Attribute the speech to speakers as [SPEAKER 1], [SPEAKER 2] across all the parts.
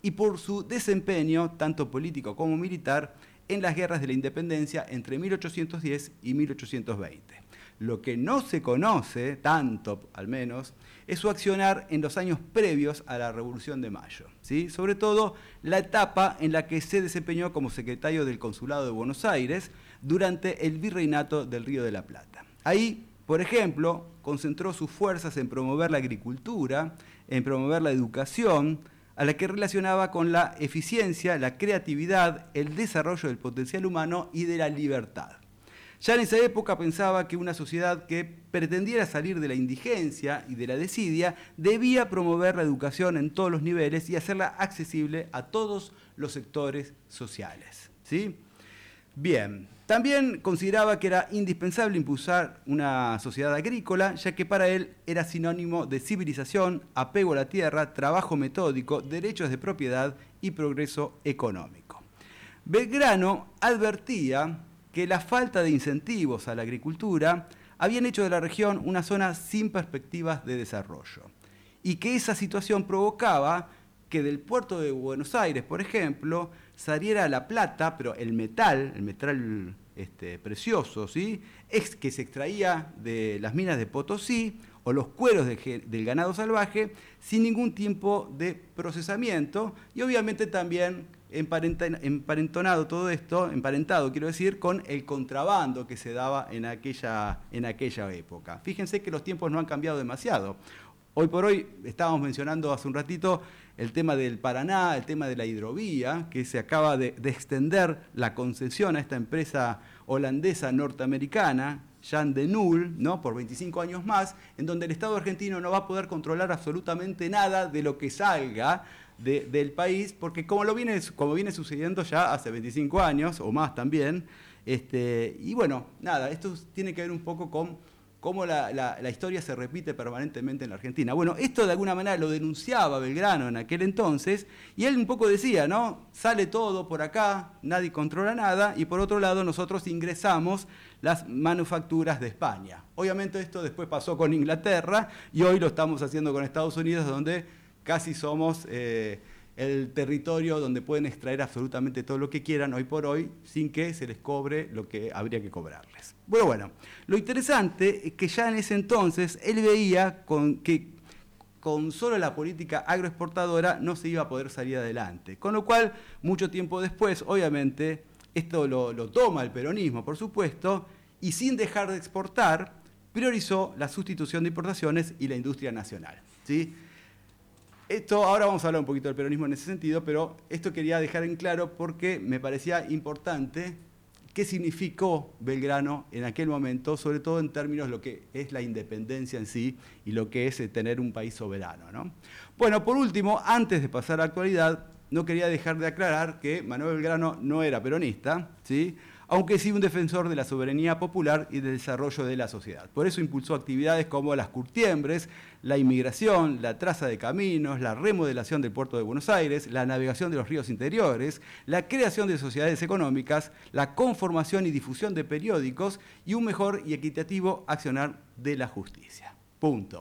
[SPEAKER 1] y por su desempeño, tanto político como militar, en las guerras de la independencia entre 1810 y 1820. Lo que no se conoce, tanto al menos, es su accionar en los años previos a la Revolución de Mayo, ¿sí? Sobre todo la etapa en la que se desempeñó como secretario del Consulado de Buenos Aires durante el Virreinato del Río de la Plata. Ahí, por ejemplo, concentró sus fuerzas en promover la agricultura, en promover la educación, a la que relacionaba con la eficiencia, la creatividad, el desarrollo del potencial humano y de la libertad. Ya en esa época pensaba que una sociedad que pretendiera salir de la indigencia y de la desidia debía promover la educación en todos los niveles y hacerla accesible a todos los sectores sociales, ¿sí? Bien, también consideraba que era indispensable impulsar una sociedad agrícola, ya que para él era sinónimo de civilización, apego a la tierra, trabajo metódico, derechos de propiedad y progreso económico. Belgrano advertía que la falta de incentivos a la agricultura habían hecho de la región una zona sin perspectivas de desarrollo y que esa situación provocaba que del puerto de Buenos Aires, por ejemplo, saliera la plata, pero el metal precioso, ¿sí? Que se extraía de las minas de Potosí o los cueros del ganado salvaje sin ningún tipo de procesamiento y obviamente también emparentado todo esto, emparentado quiero decir, con el contrabando que se daba en aquella época. Fíjense que los tiempos no han cambiado demasiado. Hoy por hoy, estábamos mencionando hace un ratito el tema del Paraná, el tema de la hidrovía, que se acaba de extender la concesión a esta empresa holandesa norteamericana, Jan de Nul, ¿no? Por 25 años más, en donde el Estado argentino no va a poder controlar absolutamente nada de lo que salga del país, porque como viene sucediendo ya hace 25 años, o más también, y bueno, nada, esto tiene que ver un poco con cómo la historia se repite permanentemente en la Argentina. Bueno, esto de alguna manera lo denunciaba Belgrano en aquel entonces, y él un poco decía, ¿no? Sale todo por acá, nadie controla nada, y por otro lado nosotros ingresamos las manufacturas de España. Obviamente esto después pasó con Inglaterra, y hoy lo estamos haciendo con Estados Unidos, donde casi somos el territorio donde pueden extraer absolutamente todo lo que quieran hoy por hoy sin que se les cobre lo que habría que cobrarles. Bueno, lo interesante es que ya en ese entonces él veía que con solo la política agroexportadora no se iba a poder salir adelante. Con lo cual, mucho tiempo después, obviamente, esto lo toma el peronismo, por supuesto, y sin dejar de exportar, priorizó la sustitución de importaciones y la industria nacional, ¿sí? Ahora vamos a hablar un poquito del peronismo en ese sentido, pero esto quería dejar en claro porque me parecía importante qué significó Belgrano en aquel momento, sobre todo en términos de lo que es la independencia en sí y lo que es tener un país soberano, ¿no? Bueno, por último, antes de pasar a la actualidad, no quería dejar de aclarar que Manuel Belgrano no era peronista, ¿sí? Aunque sí un defensor de la soberanía popular y del desarrollo de la sociedad. Por eso impulsó actividades como las curtiembres, la inmigración, la traza de caminos, la remodelación del puerto de Buenos Aires, la navegación de los ríos interiores, la creación de sociedades económicas, la conformación y difusión de periódicos y un mejor y equitativo accionar de la justicia. Punto.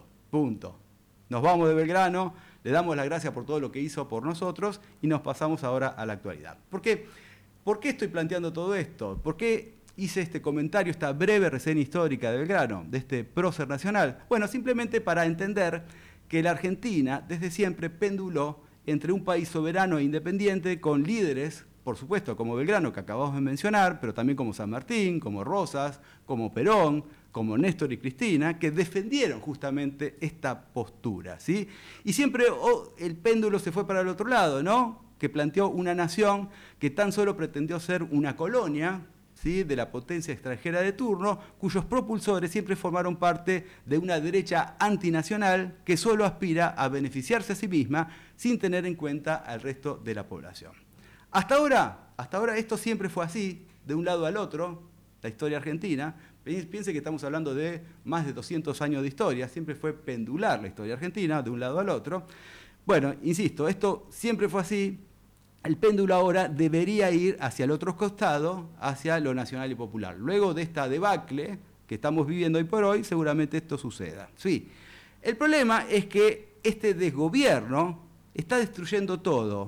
[SPEAKER 1] Nos vamos de Belgrano, le damos las gracias por todo lo que hizo por nosotros y nos pasamos ahora a la actualidad. ¿Por qué estoy planteando todo esto? ¿Por qué hice este comentario, esta breve reseña histórica de Belgrano, de este prócer nacional? Bueno, simplemente para entender que la Argentina desde siempre penduló entre un país soberano e independiente con líderes, por supuesto, como Belgrano, que acabamos de mencionar, pero también como San Martín, como Rosas, como Perón, como Néstor y Cristina, que defendieron justamente esta postura, ¿sí? Y siempre el péndulo se fue para el otro lado, ¿no? Que planteó una nación que tan solo pretendió ser una colonia, ¿sí?, de la potencia extranjera de turno, cuyos propulsores siempre formaron parte de una derecha antinacional que solo aspira a beneficiarse a sí misma sin tener en cuenta al resto de la población. Hasta ahora esto siempre fue así, de un lado al otro, la historia argentina. Piense que estamos hablando de más de 200 años de historia, siempre fue pendular la historia argentina, de un lado al otro. Bueno, insisto, esto siempre fue así. El péndulo ahora debería ir hacia el otro costado, hacia lo nacional y popular. Luego de esta debacle que estamos viviendo hoy por hoy, seguramente esto suceda. Sí. El problema es que este desgobierno está destruyendo todo.